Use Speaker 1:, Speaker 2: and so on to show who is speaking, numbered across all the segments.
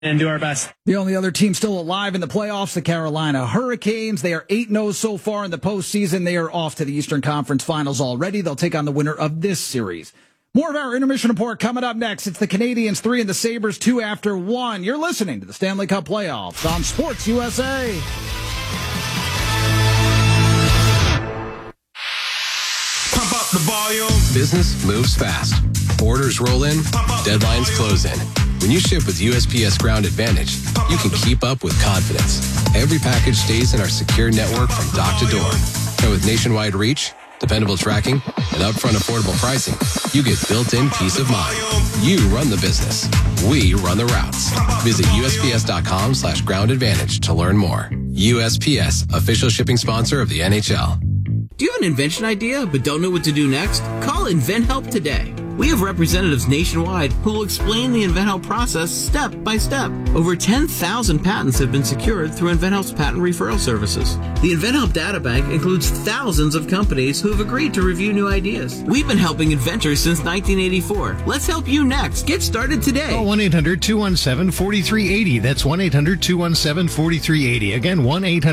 Speaker 1: and do our best.
Speaker 2: The only other team still alive in the playoffs, the Carolina Hurricanes. They are 8-0 so far in the postseason. They are off to the Eastern Conference Finals already. They'll take on the winner of this series. More of our intermission report coming up next. It's the Canadians 3 and the Sabres 2 after 1. You're listening to the Stanley Cup Playoffs on Sports USA.
Speaker 3: Pump up the volume.
Speaker 4: Business moves fast. Orders roll in, deadlines close in. When you ship with USPS Ground Advantage, you can keep up with confidence. Every package stays in our secure network from dock to door. And with nationwide reach, dependable tracking, and upfront affordable pricing, you get built-in peace of mind. You run the business. We run the routes. Visit USPS.com/Ground Advantage to learn more. USPS, official shipping sponsor of the NHL.
Speaker 5: Do you have an invention idea but don't know what to do next? Call InventHelp today. We have representatives nationwide who will explain the InventHelp process step by step. Over 10,000 patents have been secured through InventHelp's patent referral services. The InventHelp databank includes thousands of companies who have agreed to review new ideas. We've been helping inventors since 1984. Let's help you next. Get started today.
Speaker 6: Call 1-800-217-4380. That's 1-800-217-4380. Again,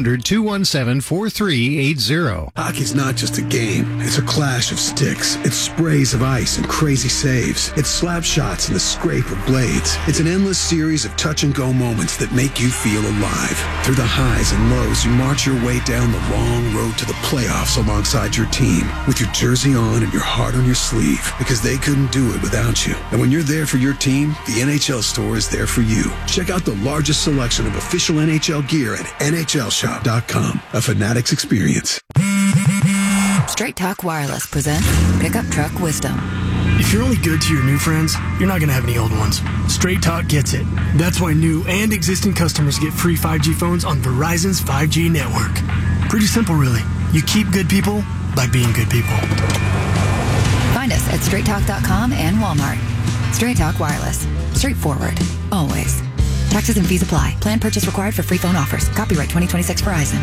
Speaker 6: 1-800-217-4380.
Speaker 7: Hockey's not just a game. It's a clash of sticks. It's sprays of ice and crazy saves. It's slap shots and the scrape of blades. It's an endless series of touch-and-go moments that make you feel alive. Through the highs and lows, you march your way down the long road to the playoffs alongside your team, with your jersey on and your heart on your sleeve, because they couldn't do it without you. And when you're there for your team, the NHL store is there for you. Check out the largest selection of official NHL gear at NHLShop.com. A Fanatics experience.
Speaker 8: Straight Talk Wireless presents Pickup Truck Wisdom.
Speaker 9: If you're only good to your new friends, you're not going to have any old ones. Straight Talk gets it. That's why new and existing customers get free 5G phones on Verizon's 5G network. Pretty simple, really. You keep good people by being good people.
Speaker 8: Find us at straighttalk.com and Walmart. Straight Talk Wireless. Straightforward. Always. Taxes and fees apply. Plan purchase required for free phone offers. Copyright 2026 Verizon.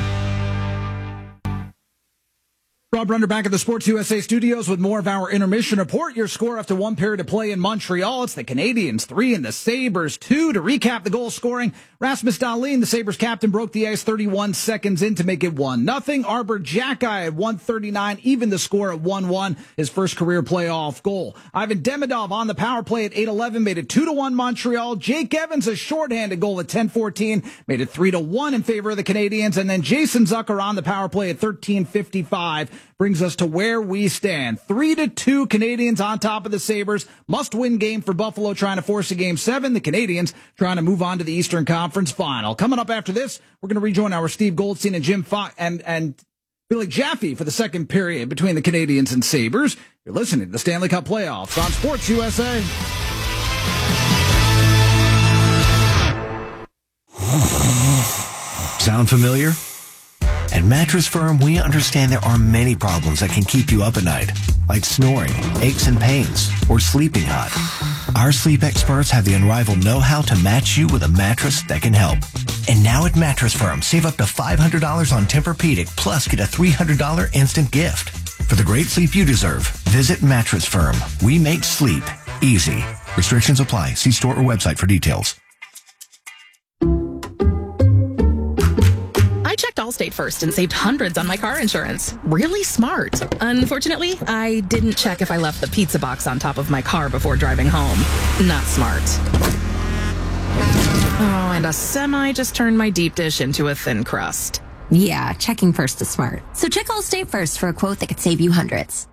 Speaker 2: Rob Runder back at the Sports USA studios with more of our intermission report. Your score after one period of play in Montreal. It's the Canadians 3 and the Sabres 2. To recap the goal scoring, Rasmus Dahlin, the Sabres captain, broke the ice 31 seconds in to make it 1-0. Arbor Xhekaj at 1:39, even the score at 1-1, his first career playoff goal. Ivan Demidov on the power play at 8:11 made it 2-1 Montreal. Jake Evans, a shorthanded goal at 10:14, made it 3-1 in favor of the Canadians. And then Jason Zucker on the power play at 13:55. Brings us to where we stand. 3-2 Canadians on top of the Sabres. Must-win game for Buffalo, trying to force a Game 7. The Canadians trying to move on to the Eastern Conference Final. Coming up after this, we're going to rejoin our Steve Goldstein and Jim Fox and Billy Jaffe for the second period between the Canadians and Sabres. You're listening to the Stanley Cup Playoffs on Sports USA.
Speaker 10: Sound familiar? At Mattress Firm, we understand there are many problems that can keep you up at night, like snoring, aches and pains, or sleeping hot. Our sleep experts have the unrivaled know-how to match you with a mattress that can help. And now at Mattress Firm, save up to $500 on Tempur-Pedic, plus get a $300 instant gift. For the great sleep you deserve, visit Mattress Firm. We make sleep easy. Restrictions apply. See store or website for details.
Speaker 11: I checked Allstate first and saved hundreds on my car insurance. Really smart. Unfortunately, I didn't check if I left the pizza box on top of my car before driving home. Not smart. Oh, and a semi just turned my deep dish into a thin crust.
Speaker 12: Yeah, checking first is smart. So check Allstate first for a quote that could save you hundreds.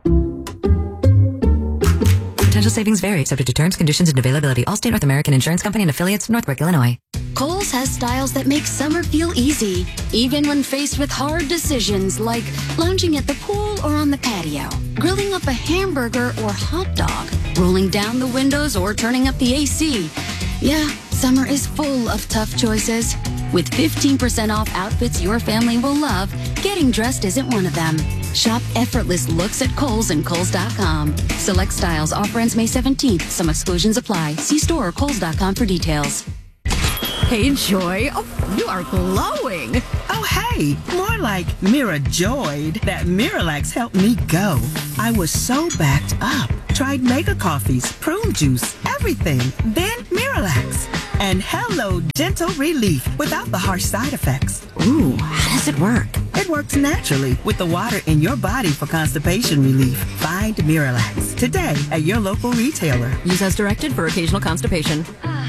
Speaker 13: Potential savings vary, subject to terms, conditions, and availability. Allstate North American Insurance Company and affiliates, Northbrook, Illinois.
Speaker 14: Kohl's has styles that make summer feel easy, even when faced with hard decisions like lounging at the pool or on the patio, grilling up a hamburger or hot dog, rolling down the windows or turning up the AC. Yeah, summer is full of tough choices. With 15% off outfits your family will love, getting dressed isn't one of them. Shop effortless looks at Kohl's and Kohl's.com. Select styles. Offer ends May 17th. Some exclusions apply. See store or Kohl's.com for details.
Speaker 15: Hey, Joy. Oh, you are glowing.
Speaker 16: Oh, hey. More like Mira joyed that Miralax helped me go. I was so backed up. Tried mega coffees, prune juice, everything. Then Miralax. And hello, Dental Relief, without the harsh side effects.
Speaker 12: Ooh, how does it work?
Speaker 16: It works naturally with the water in your body for constipation relief. Find Miralax today at your local retailer.
Speaker 13: Use as directed for occasional constipation.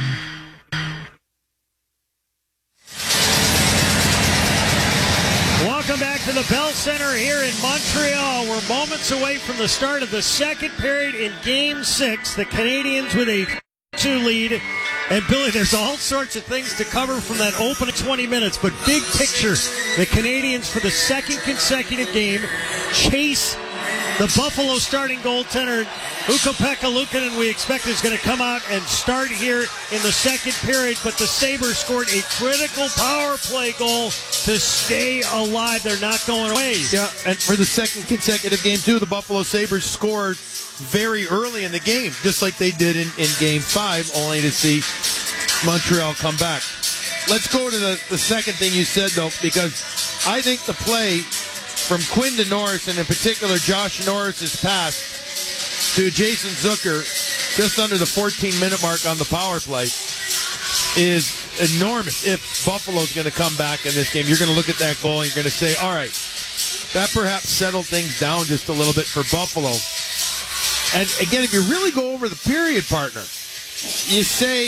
Speaker 1: Welcome back to the Bell Center here in Montreal. We're moments away from the start of the second period in Game 6. The Canadians with a 2 lead. And Billy, there's all sorts of things to cover from that opening 20 minutes. But big picture, the Canadians for the second consecutive game chase the Buffalo starting goaltender, Ukko-Pekka Luukkonen, we expect is going to come out and start here in the second period. But the Sabres scored a critical power play goal to stay alive. They're not going away.
Speaker 17: Yeah, and for the second consecutive game, too, the Buffalo Sabres scored very early in the game, just like they did in Game 5, only to see Montreal come back. Let's go to the second thing you said, though, because I think the play from Quinn to Norris, and in particular Josh Norris's pass to Jason Zucker just under the 14-minute mark on the power play is enormous. If Buffalo's going to come back in this game, you're going to look at that goal and you're going to say, all right, that perhaps settled things down just a little bit for Buffalo. And again, if you really go over the period, partner, you say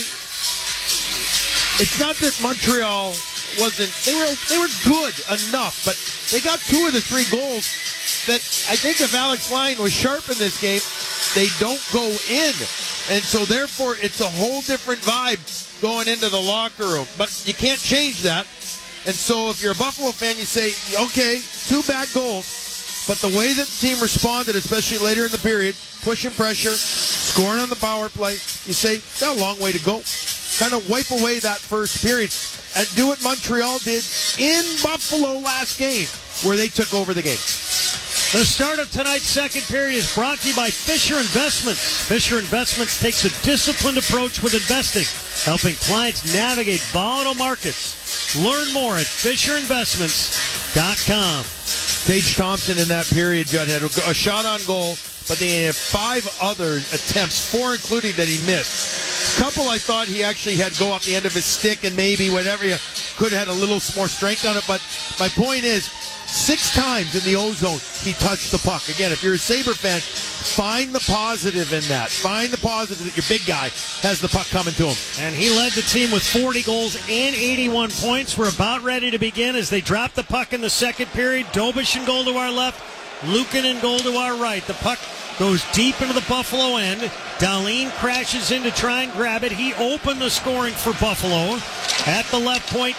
Speaker 17: it's not that Montreal wasn't, they were good enough, but they got 2 of the 3 goals that I think if Alex Lyon was sharp in this game, they don't go in. And so therefore it's a whole different vibe going into the locker room. But you can't change that. And so if you're a Buffalo fan, you say, okay, 2 bad goals, but the way that the team responded, especially later in the period, pushing pressure, scoring on the power play, you say, got a long way to go. Kind of wipe away that first period and do what Montreal did in Buffalo last game, where they took over the game.
Speaker 1: The start of tonight's second period is brought to you by Fisher Investments. Fisher Investments takes a disciplined approach with investing, helping clients navigate volatile markets. Learn more at FisherInvestments.com.
Speaker 17: Tage Thompson in that period, Judd, had a shot on goal, but they had 5 other attempts, 4 including that he missed. A couple I thought he actually had go off the end of his stick and maybe whatever, you could have had a little more strength on it. But my point is, 6 times in the O-zone, he touched the puck. Again, if you're a Sabre fan, find the positive in that. Find the positive that your big guy has the puck coming to him.
Speaker 1: And he led the team with 40 goals and 81 points. We're about ready to begin as they drop the puck in the second period. Dobish in goal to our left, Luukkonen in goal to our right. The puck goes deep into the Buffalo end. Dahlin crashes in to try and grab it. He opened the scoring for Buffalo. At the left point,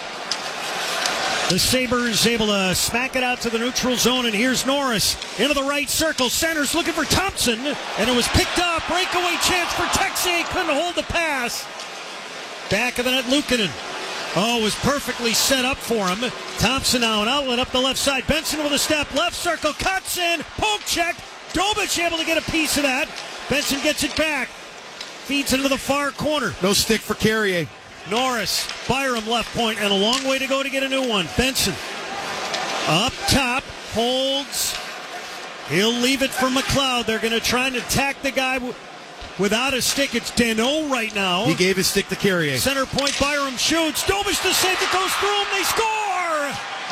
Speaker 1: the Sabres able to smack it out to the neutral zone, and here's Norris into the right circle. Center's looking for Thompson, and it was picked up. Breakaway chance for Texier. Couldn't hold the pass. Back of the net, Luukkonen. Oh, it was perfectly set up for him. Thompson now an outlet up the left side. Benson with a step. Left circle, cuts in. Poke check. Dobic able to get a piece of that. Benson gets it back. Feeds into the far corner.
Speaker 17: No stick for Carrier.
Speaker 1: Norris, Byram left point, and a long way to go to get a new one. Benson up top, holds. He'll leave it for McLeod. They're going to try and attack the guy without a stick. It's Danault right now.
Speaker 17: He gave his stick to Carrier.
Speaker 1: Center point, Byram shoots. Dobic the save that goes through him. They score!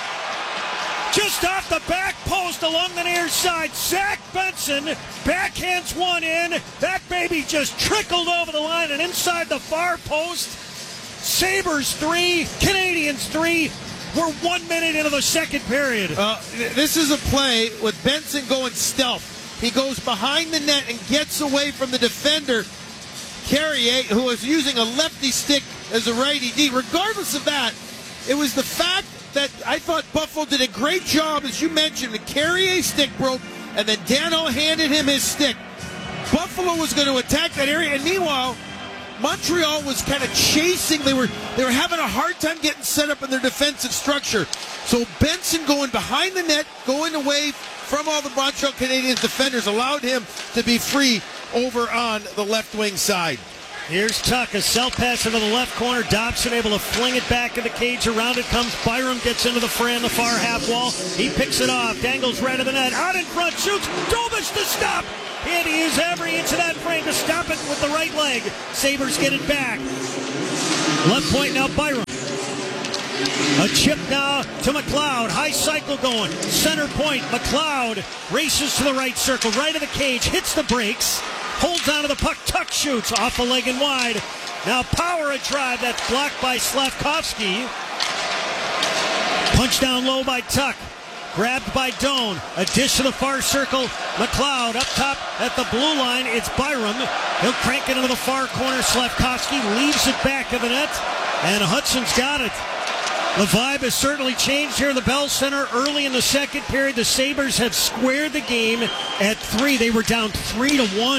Speaker 1: Just off the back post along the near side. Zach Benson backhands one in. That baby just trickled over the line and inside the far post. Sabres 3, Canadians 3. We're 1 minute into the second period.
Speaker 17: This is a play with Benson going stealth. He goes behind the net and gets away from the defender, Carrier, who was using a lefty stick as a righty D. Regardless of that, it was the fact that I thought Buffalo did a great job, as you mentioned. The Carrier stick broke, and then Danault handed him his stick. Buffalo was going to attack that area, and meanwhile, Montreal was kind of chasing. They were having a hard time getting set up in their defensive structure. So Benson going behind the net, going away from all the Montreal Canadiens defenders, allowed him to be free over on the left wing side.
Speaker 1: Here's Tuck, a self pass into the left corner. Dobson able to fling it back in the cage. Around it comes Byram, gets into the fray on the far half wall. He picks it off, dangles right of the net. Out in front, shoots. Dobic to stop. He had to use every inch of that frame to stop it with the right leg. Sabres get it back. Left point now, Byram. A chip now to McLeod. High cycle going. Center point. McLeod races to the right circle. Right of the cage. Hits the brakes. Holds onto the puck. Tuck shoots. Off the leg and wide. Now Power a drive. That's blocked by Slavkovsky. Punch down low by Tuck. Grabbed by Doan. A dish to the far circle. McLeod up top at the blue line. It's Byram. He'll crank it into the far corner. Slavkovsky leaves it back of the net. And Hudson's got it. The vibe has certainly changed here in the Bell Center. Early in the second period, the Sabres have squared the game at 3. They were down 3-1.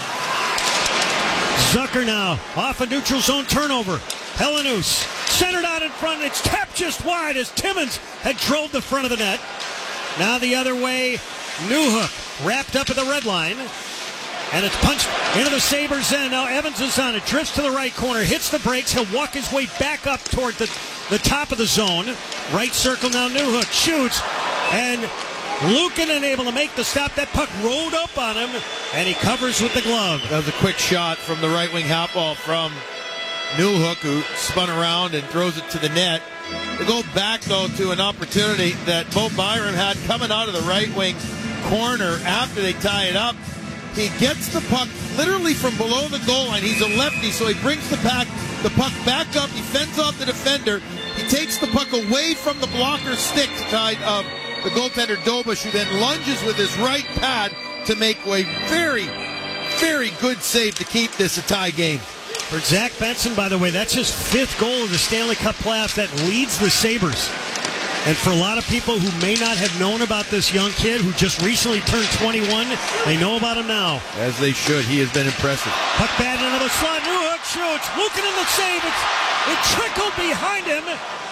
Speaker 1: Zucker now off a neutral zone turnover. Helenus centered out in front. It's tapped just wide as Timmins had drove the front of the net. Now the other way, Newhook wrapped up at the red line. And it's punched into the Sabres' end. Now Evans is on it. Drifts to the right corner. Hits the brakes. He'll walk his way back up toward the top of the zone. Right circle now. Newhook shoots. And Luukkonen able to make the stop. That puck rolled up on him. And he covers with the glove.
Speaker 17: That was a quick shot from the right wing half ball from Newhook, who spun around and throws it to the net. To go back, though, to an opportunity that Bo Byram had coming out of the right wing corner after they tie it up. He gets the puck literally from below the goal line. He's a lefty, so he brings the puck back up. He fends off the defender. He takes the puck away from the blocker stick side of the goaltender Dobush, who then lunges with his right pad to make a very, very good save to keep this a tie game.
Speaker 1: For Zach Benson, by the way, that's his 5th goal of the Stanley Cup playoffs that leads the Sabres. And for a lot of people who may not have known about this young kid who just recently turned 21, they know about him now.
Speaker 17: As they should. He has been impressive.
Speaker 1: Puck batted into the slot. Newhook shoots. Luukkonen the save. It trickled behind him.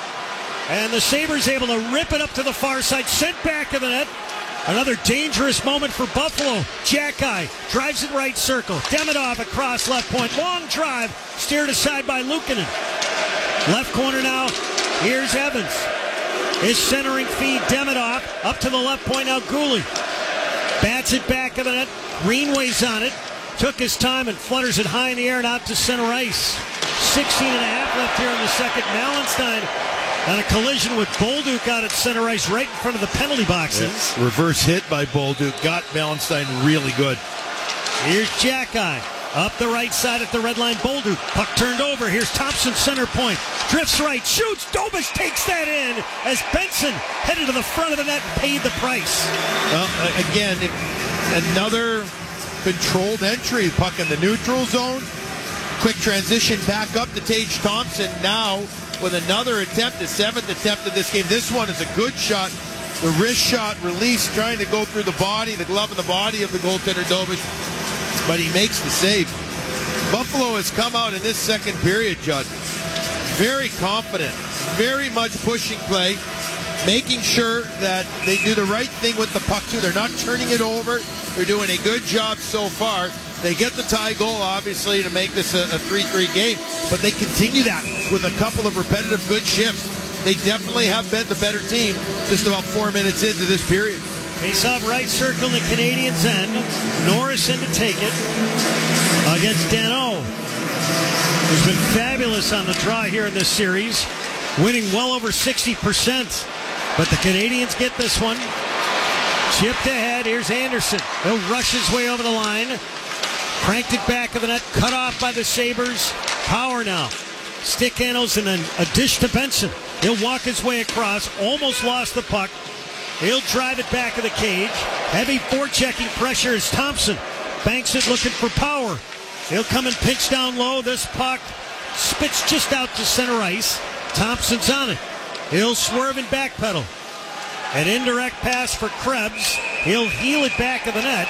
Speaker 1: And the Sabres able to rip it up to the far side. Sent back of the net. Another dangerous moment for Buffalo. Jack-Eye drives it right circle. Demidov across left point. Long drive. Steered aside by Luukkonen. Left corner now. Here's Evans. His centering feed, Demidov, up to the left point now, Gouli. Bats it back of the net. Greenway's on it. Took his time and flutters it high in the air and out to center ice. 16 and a half left here in the second. Malenstein on a collision with Bolduc out at center ice right in front of the penalty boxes.
Speaker 17: Yes. Reverse hit by Bolduc. Got Malenstein really good.
Speaker 1: Here's Jack-Eye. Up the right side at the red line, Bolduc. Puck turned over. Here's Thompson, center point. Drifts right, shoots. Dobush takes that in as Benson headed to the front of the net and paid the price.
Speaker 17: Well, again, another controlled entry. Puck in the neutral zone. Quick transition back up to Tage Thompson now with another attempt, the 7th attempt of this game. This one is a good shot. The wrist shot release, trying to go through the body, the glove in the body of the goaltender Dobush. But he makes the save. Buffalo has come out in this second period, Judd, very confident, very much pushing play, making sure that they do the right thing with the puck, too. They're not turning it over. They're doing a good job so far. They get the tie goal, obviously, to make this a 3-3 game, but they continue that with a couple of repetitive good shifts. They definitely have been the better team just about 4 minutes into this period.
Speaker 1: Face off right circle in the Canadiens' end. Norris in to take it against Danault, who's been fabulous on the draw here in this series, winning well over 60%. But the Canadiens get this one. Chipped ahead. Here's Anderson. He'll rush his way over the line. Cranked it back of the net. Cut off by the Sabres. Power now. Stick handles and then a dish to Benson. He'll walk his way across. Almost lost the puck. He'll drive it back of the cage. Heavy forechecking pressure is Thompson. Banks it looking for Power. He'll come and pinch down low. This puck spits just out to center ice. Thompson's on it. He'll swerve and backpedal. An indirect pass for Krebs. He'll heel it back of the net.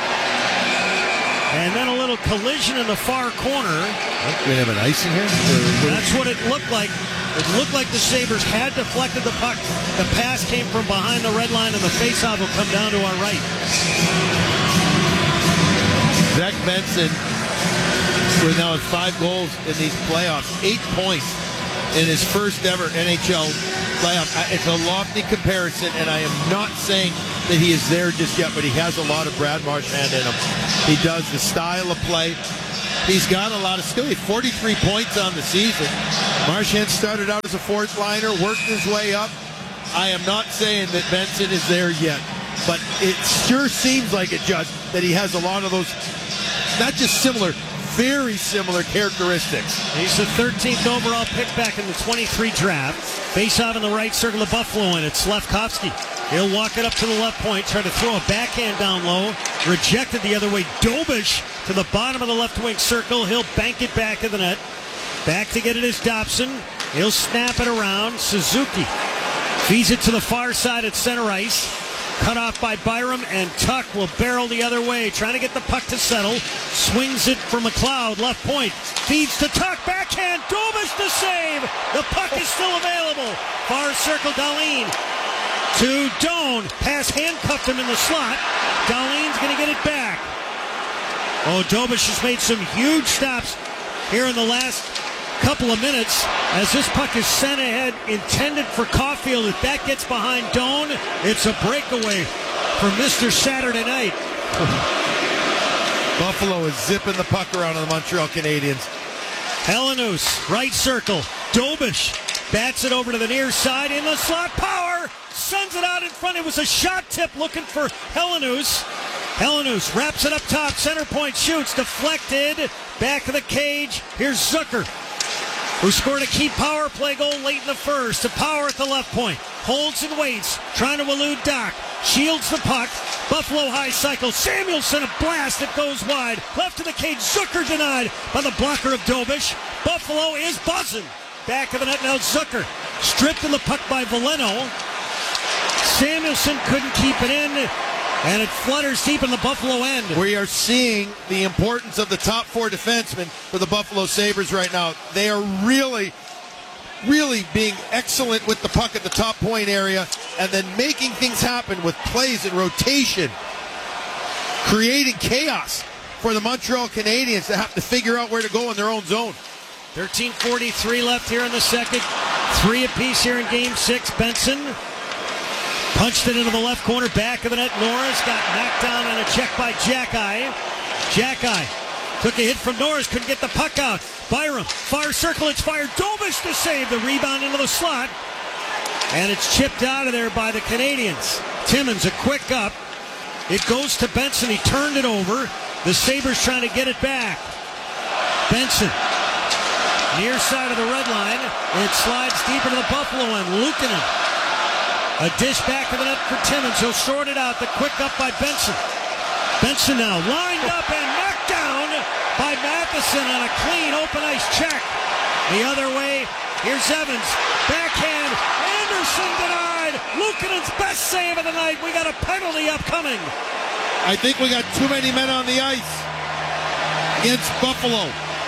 Speaker 1: And then a little collision in the far corner.
Speaker 17: We have an icing here?
Speaker 1: That's what it looked like. It looked like the Sabres had deflected the puck. The pass came from behind the red line, and the faceoff will come down to our right.
Speaker 17: Zach Benson, who now has 5 goals in these playoffs, 8 points in his first ever NHL playoff. It's a lofty comparison, and I am not saying that he is there just yet, but he has a lot of Brad Marchand in him. He does the style of play. He's got a lot of skill. He had 43 points on the season. Marchand started out as a fourth liner, worked his way up. I am not saying that Benson is there yet, but it sure seems like it, Judd, that he has a lot of those, not just similar, very similar characteristics.
Speaker 1: He's the 13th overall pick back in the 23 draft. Face out in the right circle of Buffalo, and it's Slafkovsky. He'll walk it up to the left point, try to throw a backhand down low. Rejected the other way. Dobish to the bottom of the left wing circle. He'll bank it back to the net. Back to get it is Dobson. He'll snap it around. Suzuki feeds it to the far side at center ice. Cut off by Byram, and Tuck will barrel the other way, trying to get the puck to settle. Swings it for McLeod, left point. Feeds to Tuck, backhand, Dobish to save. The puck is still available. Far circle, Dahlin to Doan. Pass handcuffed him in the slot. Dahlin's going to get it back. Oh, Dobish has made some huge stops here in the last couple of minutes as this puck is sent ahead, intended for Caulfield. If that gets behind Doan, it's a breakaway for Mr. Saturday Night.
Speaker 17: Buffalo is zipping the puck around on the Montreal Canadiens.
Speaker 1: Helenius, right circle. Dobish bats it over to the near side in the slot. Power sends it out in front. It was a shot tip looking for Helenius. Helenius wraps it up top. Center point shoots. Deflected. Back of the cage. Here's Zucker, who scored a key power play goal late in the first. To Power at the left point. Holds and waits. Trying to elude Doc. Shields the puck. Buffalo high cycle. Samuelson, a blast. It goes wide. Left of the cage. Zucker denied by the blocker of Dobish. Buffalo is buzzing. Back of the net now. Zucker stripped in the puck by Veleno. Samuelson couldn't keep it in. And it flutters deep in the Buffalo end.
Speaker 17: We are seeing the importance of the top four defensemen for the Buffalo Sabres right now. They are really being excellent with the puck at the top point area and then making things happen with plays and rotation, creating chaos for the Montreal Canadiens to have to figure out where to go in their own zone.
Speaker 1: 13:43 left here in the second. 3 apiece here in Game 6. Benson punched it into the left corner, back of the net. Norris got knocked down on a check by Jackeye. Jackeye took a hit from Norris, couldn't get the puck out. Byram, far circle, it's fired. Dobish to save the rebound into the slot. And it's chipped out of there by the Canadiens. Timmins, a quick up. It goes to Benson, he turned it over. The Sabres trying to get it back. Benson, near side of the red line. It slides deep into the Buffalo end. Luukkonen. A dish back to the net for Timmins. He'll sort it out. The quick up by Benson. Benson now lined up and knocked down by Matheson on a clean open ice check. The other way, here's Evans. Backhand. Anderson denied. Luukkonen's best save of the night. We got a penalty upcoming.
Speaker 17: I think we got too many men on the ice against Buffalo.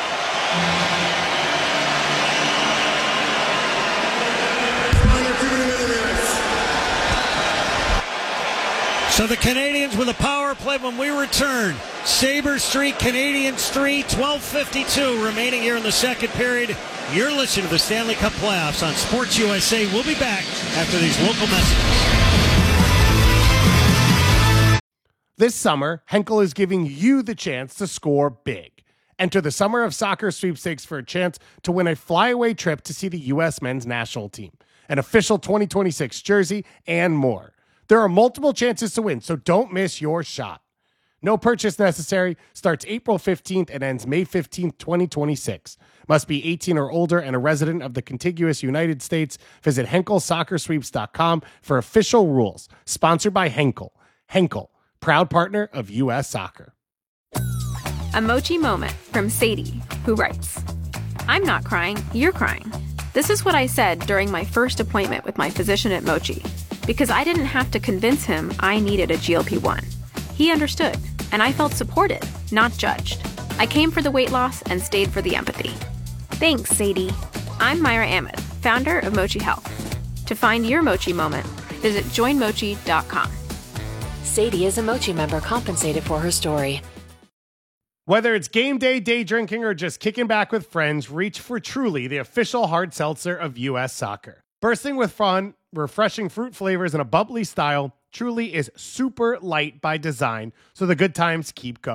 Speaker 1: So the Canadiens with a power play when we return. Sabres 3, Canadiens 3, 12:52 remaining here in the second period. You're listening to the Stanley Cup Playoffs on Sports USA. We'll be back after these local messages.
Speaker 18: This summer, Henkel is giving you the chance to score big. Enter the Summer of Soccer sweepstakes for a chance to win a flyaway trip to see the U.S. men's national team, an official 2026 jersey, and more. There are multiple chances to win, so don't miss your shot. No purchase necessary. Starts April 15th and ends May 15th, 2026. Must be 18 or older and a resident of the contiguous United States. Visit HenkelSoccerSweeps.com for official rules. Sponsored by Henkel. Henkel, proud partner of U.S. Soccer.
Speaker 19: A Mochi moment from Sadie, who writes, I'm not crying, you're crying. This is what I said during my first appointment with my physician at Mochi, because I didn't have to convince him I needed a GLP-1. He understood, and I felt supported, not judged. I came for the weight loss and stayed for the empathy. Thanks, Sadie. I'm Myra Ahmed, founder of Mochi Health. To find your Mochi moment, visit joinmochi.com.
Speaker 20: Sadie is a Mochi member compensated for her story.
Speaker 18: Whether it's game day, day drinking, or just kicking back with friends, reach for Truly, the official hard seltzer of U.S. Soccer. Bursting with fun, refreshing fruit flavors, and a bubbly style, Truly is super light by design, so the good times keep going.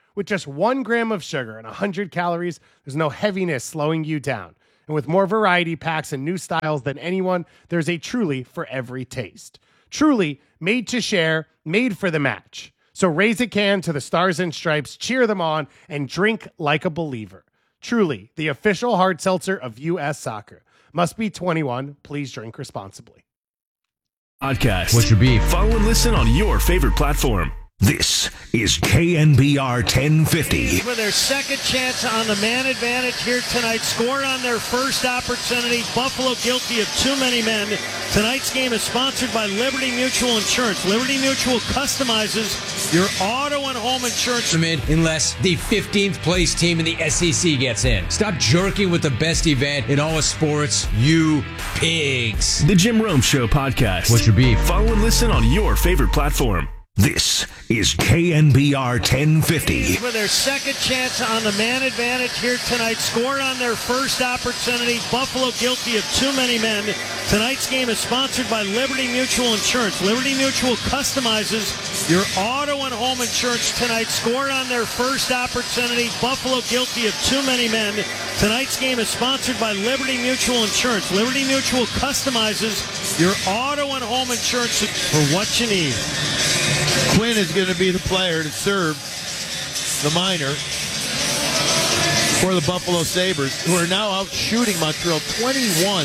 Speaker 18: With just 1 gram of sugar and 100 calories, there's no heaviness slowing you down. And with more variety packs and new styles than anyone, there's a Truly for every taste. Truly, made to share, made for the match. So raise a can to the Stars and Stripes, cheer them on, and drink like a believer. Truly, the official hard seltzer of U.S. Soccer. Must be 21. Please drink responsibly.
Speaker 21: Podcast. What's your beef? Follow and listen on your favorite platform.
Speaker 22: This is KNBR 1050.
Speaker 1: For their second chance on the man advantage here tonight, scored on their first opportunity. Buffalo guilty of too many men. Tonight's game is sponsored by Liberty Mutual Insurance. Liberty Mutual customizes your auto and home insurance.
Speaker 23: Unless the 15th place team in the SEC gets in. Stop jerking with the best event in all of sports, you pigs.
Speaker 21: The Jim Rome Show podcast. What's your beef? Follow and listen on your favorite platform.
Speaker 22: This is KNBR 1050.
Speaker 1: For their second chance on the man advantage here tonight, scored on their first opportunity. Buffalo guilty of too many men. Tonight's game is sponsored by Liberty Mutual Insurance. Liberty Mutual customizes your auto and home insurance tonight. Scored on their first opportunity. Buffalo guilty of too many men. Tonight's game is sponsored by Liberty Mutual Insurance. Liberty Mutual customizes your auto and home insurance for what you need.
Speaker 17: Quinn is going to be the player to serve the minor for the Buffalo Sabres, who are now out shooting Montreal 21-8.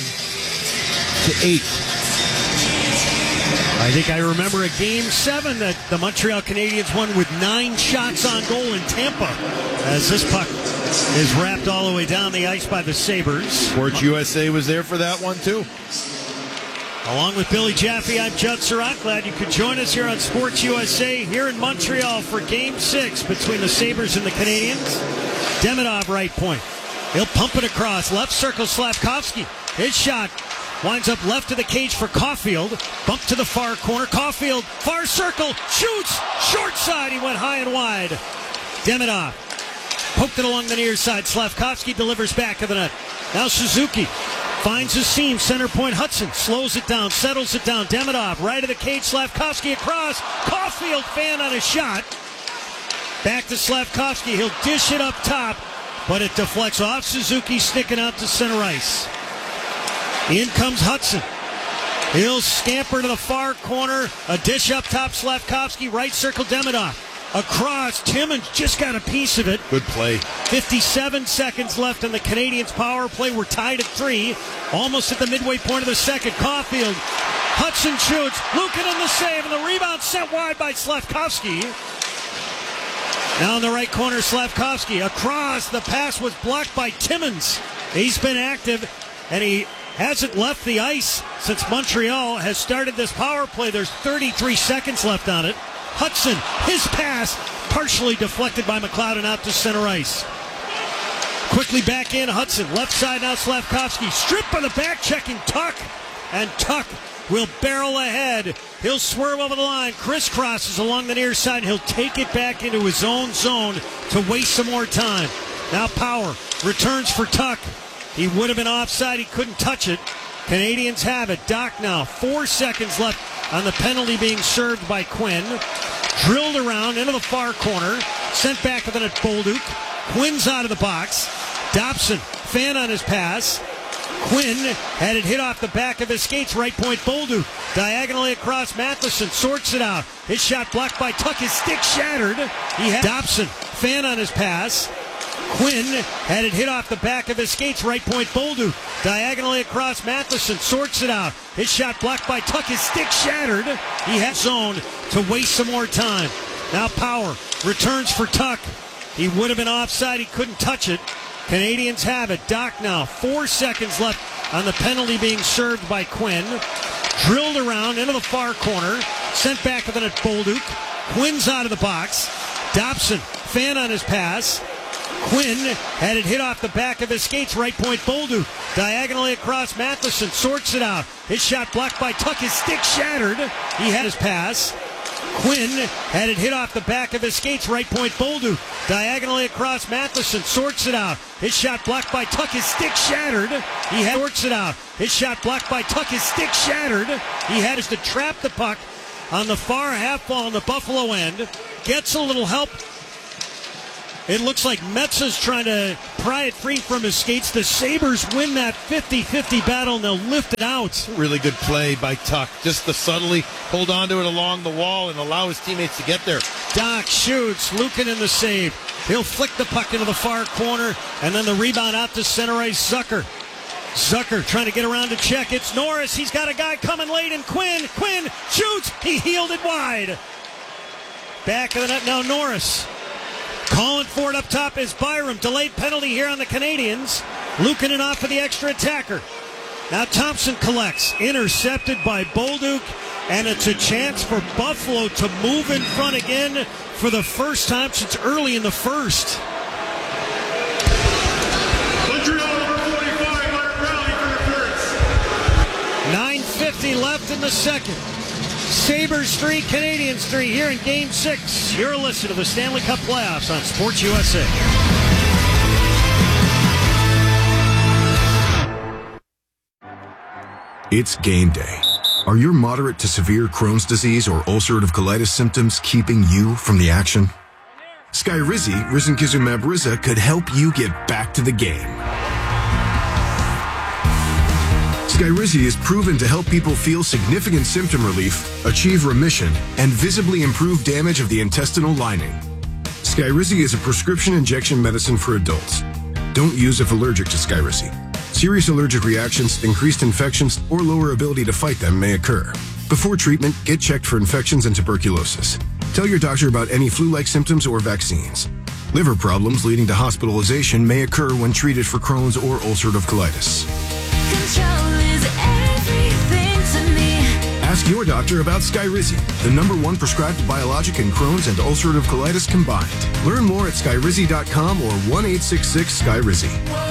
Speaker 1: I think I remember a Game 7 that the Montreal Canadiens won with 9 shots on goal in Tampa, as this puck is wrapped all the way down the ice by the Sabres.
Speaker 17: Sports USA was there for that one, too.
Speaker 1: Along with Billy Jaffe, I'm Judd Surratt. Glad you could join us here on Sports USA here in Montreal for Game 6 between the Sabres and the Canadiens. Demidov right point. He'll pump it across. Left circle, Slavkovsky. His shot winds up left of the cage for Caulfield. Bump to the far corner. Caulfield, far circle, shoots. Short side. He went high and wide. Demidov poked it along the near side. Slavkovsky delivers back of the net. Now Suzuki finds his seam, center point Hudson, slows it down, settles it down. Demidov, right of the cage, Slavkovsky across. Caulfield fan on a shot. Back to Slavkovsky, he'll dish it up top, but it deflects off Suzuki, sticking out to center ice. In comes Hudson. He'll scamper to the far corner, a dish up top, Slavkovsky, right circle Demidov. Across, Timmins just got a piece of it.
Speaker 17: Good play.
Speaker 1: 57 seconds left in the Canadiens' power play. We're tied at 3. Almost at the midway point of the second. Caulfield. Hudson shoots. Lukin in the save, and the rebound sent wide by Slavkovsky. Now in the right corner, Slavkovsky. Across, the pass was blocked by Timmins. He's been active, and he hasn't left the ice since Montreal has started this power play. There's 33 seconds left on it. Hudson, his pass, partially deflected by McLeod and out to center ice. Quickly back in, Hudson, left side now Slavkovsky, stripped by the back checking Tuck, and Tuck will barrel ahead. He'll swerve over the line, crisscrosses along the near side, and he'll take it back into his own zone to waste some more time. Now Power returns for Tuck. He would have been offside, he couldn't touch it. Canadiens have it. Doc now, 4 seconds left on the penalty being served by Quinn. Drilled around into the far corner. Sent back to the net, Bolduc. Quinn's out of the box. Dobson, fan on his pass. Quinn had it hit off the back of his skates. Right point, Bolduc. Diagonally across, Matheson sorts it out. His shot blocked by Tuck. His stick shattered. He had Dobson, fan on his pass. Quinn had it hit off the back of his skates. Right point, Bolduc. Diagonally across, Matheson sorts it out. His shot blocked by Tuck. His stick shattered. He had zone to waste some more time. Now Power returns for Tuck. He would have been offside. He couldn't touch it. Canadiens have it. Doc now, 4 seconds left on the penalty being served by Quinn. Drilled around into the far corner. Sent back to the net, Bolduc. Quinn's out of the box. Dobson, fan on his pass. Quinn had it hit off the back of his skates. Right point, Bolduc. Diagonally across, Matheson sorts it out. His shot blocked by Tuck. His stick shattered. He had his pass. Quinn had it hit off the back of his skates. Right point, Bolduc. Diagonally across, Matheson sorts it out. His shot blocked by Tuck. His stick shattered. He sorts it out. His shot blocked by Tuck. His stick shattered. He had to trap the puck on the far half wall on the Buffalo end. Gets a little help It looks like Metza's trying to pry it free from his skates. The Sabres win that 50-50 battle, and they'll lift it out.
Speaker 17: Really good play by Tuch. Just to subtly hold on to it along the wall and allow his teammates to get there.
Speaker 1: Doc shoots. Lukin in the save. He'll flick the puck into the far corner, and then the rebound out to center ice. Zucker trying to get around to check. It's Norris. He's got a guy coming late, and Quinn shoots. He heeled it wide. Back of the net now, Norris. Calling for it up top is Byram. Delayed penalty here on the Canadians. Luukkonen off of the extra attacker. Now Thompson collects. Intercepted by Bolduc. And it's a chance for Buffalo to move in front again for the first time since early in the first.
Speaker 3: Montreal number 45, Mark Rowley for the first.
Speaker 1: 9:50 left in the second. Sabres 3, Canadians 3 here in Game 6. You're listening to the Stanley Cup Playoffs on Sports USA.
Speaker 4: It's game day. Are your moderate to severe Crohn's disease or ulcerative colitis symptoms keeping you from the action? Skyrizi, risankizumab Riza, could help you get back to the game. Skyrizi is proven to help people feel significant symptom relief, achieve remission, and visibly improve damage of the intestinal lining. Skyrizi is a prescription injection medicine for adults. Don't use if allergic to Skyrizi. Serious allergic reactions, increased infections, or lower ability to fight them may occur. Before treatment, get checked for infections and tuberculosis. Tell your doctor about any flu-like symptoms or vaccines. Liver problems leading to hospitalization may occur when treated for Crohn's or ulcerative colitis. Ask your doctor about Skyrizi, the #1 prescribed biologic in Crohn's and ulcerative colitis combined. Learn more at skyrizi.com or 1-866-SKYRIZI.